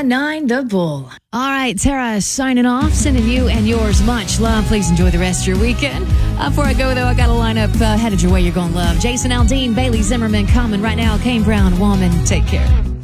1059 The Bull. All right, Tara signing off, sending you and yours much love. Please enjoy the rest of your weekend. Before I go, though, I got to line up headed your way you're going to love. Jason Aldean, Bailey Zimmerman, Common right now. Kane Brown, Woman. Take care.